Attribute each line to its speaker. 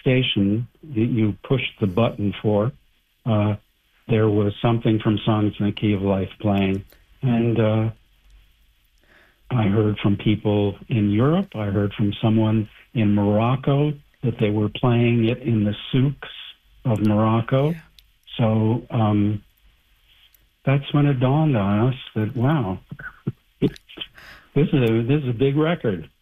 Speaker 1: station that you pushed the button for, there was something from Songs in the Key of Life playing. And I heard from people in Europe. I heard from someone in Morocco that they were playing it in the souks of Morocco.
Speaker 2: Yeah.
Speaker 1: So that's when it dawned on us that, wow, this is a big record.